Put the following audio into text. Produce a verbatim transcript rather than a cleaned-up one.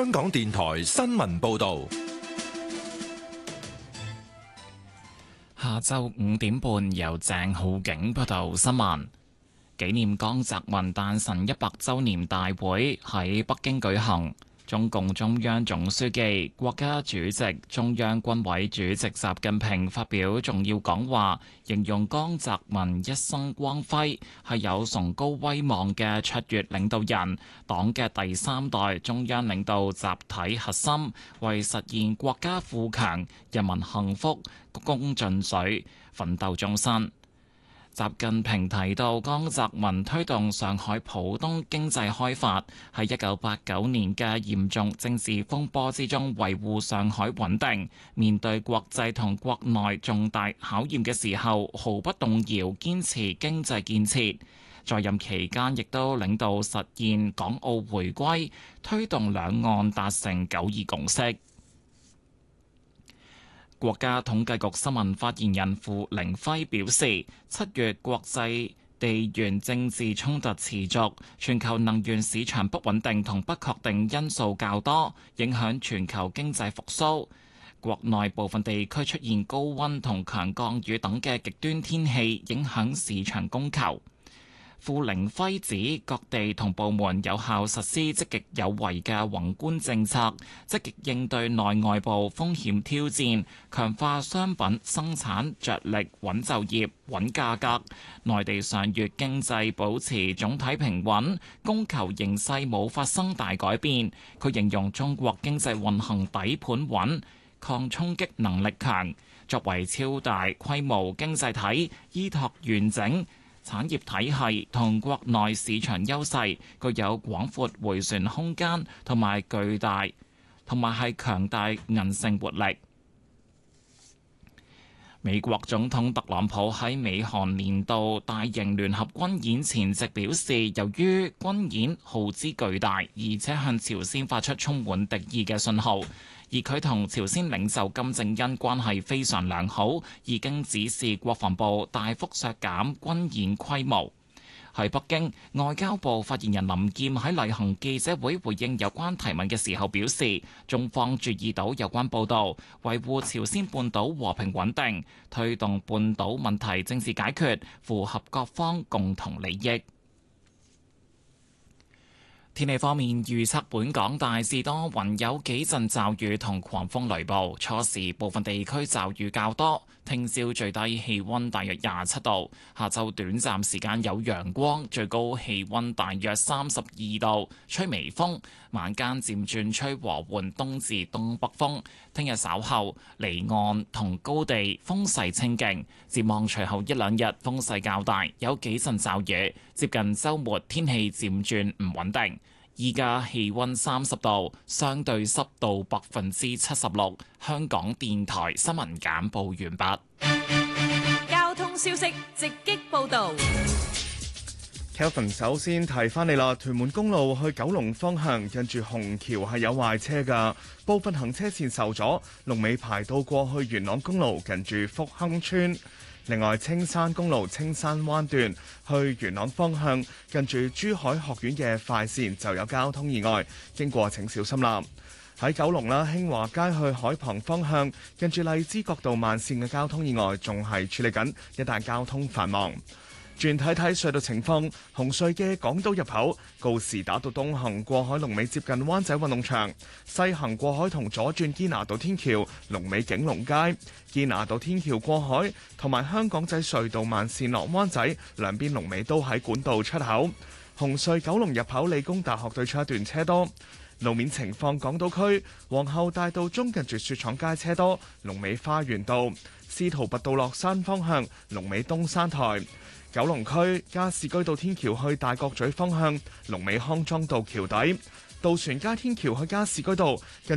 香港電台新聞報道。 下晝五點半，由鄭浩景報道新聞。紀念江澤民誕辰一百週年大會喺北京舉行。中共中央總書記、國家主席、中央軍委主席習近平發表重要講話，形容江澤民一生光輝，係有崇高威望嘅卓越領導人，黨嘅第三代中央領導集體核心，為實現國家富強、人民幸福鞠躬盡瘁，奮鬥終身。習近平提到，江澤民推動上海浦東經濟開發，喺一九八九年嘅嚴重政治風波之中維護上海穩定，面對國際同國內重大考驗嘅時候毫不動搖堅持經濟建設。在任期間亦都領導實現港澳回歸，推動兩岸達成九二共識。國家統計局新聞發言人付凌暉表示，七月國際地緣政治衝突持續，全球能源市場不穩定同不確定因素較多，影響全球經濟復甦。國內部分地區出現高溫同強降雨等嘅極端天氣，影響市場供求。付凌暉指，各地同部門有效實施積極有為嘅宏觀政策，積極應對內外部風險挑戰，強化商品生產着力穩就業、穩價格。內地上月經濟保持總體平穩，供求形勢冇發生大改變。佢形容中國經濟運行底盤穩，抗衝擊能力強。作為超大規模經濟體，依託完整產業體系同國內市場優勢，具有廣闊迴旋空間同埋巨大同埋係強大韌性活力。美國總統特朗普喺美韓年度大型聯合軍演前夕表示，由於軍演耗資巨大，而且向朝鮮發出充滿敵意嘅信號，而佢同朝鮮領袖金正恩關係非常良好，已經指示國防部大幅削減軍演規模。喺北京，外交部發言人林劍喺例行記者會回應有關提問嘅時候表示，中方注意到有關報導，維護朝鮮半島和平穩定，推動半島問題政治解決，符合各方共同利益。天氣方面預測，本港大致多雲，有幾陣驟雨同狂風雷暴，初時部分地區驟雨較多。聽朝最低氣溫大約廿七度，下晝短暫時間有陽光，最高氣溫大約三十二度，吹微風，晚間漸轉吹和緩東至東北風。聽日稍後離岸同高地風勢清勁，展望隨後一兩日風勢較大，有幾陣驟雨。接近週末天氣漸轉唔穩定。依家氣溫三十度，相對濕度百分之七十六。香港電台新聞簡報完畢。 交通消息直擊報道。 Kelvin 首先提翻你啦，屯門公路去九龍方向近住虹橋係有壞車㗎，部分行車線受阻，龍尾排到過去元朗公路近住福亨村。另外，青山公路青山灣段去元朗方向近住珠海學院嘅快線就有交通意外，經過請小心啦。喺九龍啦，興華街去海旁方向近住荔枝角道慢線嘅交通意外仲係處理緊，一帶交通繁忙。轉睇睇隧道情況，紅隧嘅港島入口告士打道東行過海龍尾接近灣仔運動場，西行過海同左轉堅拿道天橋龍尾景隆街，堅拿道天橋過海同埋香港仔隧道慢線落灣仔兩邊龍尾都喺管道出口。紅隧九龍入口理工大學對出一段車多。路面情況，港島區皇后大道中近住雪廠街車多，龍尾花園道，司徒拔道落山方向龍尾東山台。九龍區加士居道天橋去大角咀方向龍尾康莊道橋底，渡船街天橋去加士居道